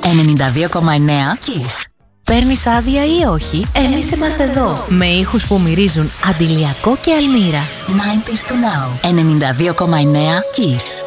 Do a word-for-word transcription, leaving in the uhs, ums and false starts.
ενενήντα δύο κόμμα εννέα Kiss. Παίρνεις άδεια ή όχι, εμείς είμαστε εδώ. Με ήχους που μυρίζουν Αντιλιακό και Αλμύρα. ενενήντα του Now. ενενήντα δύο κόμμα εννέα Kiss.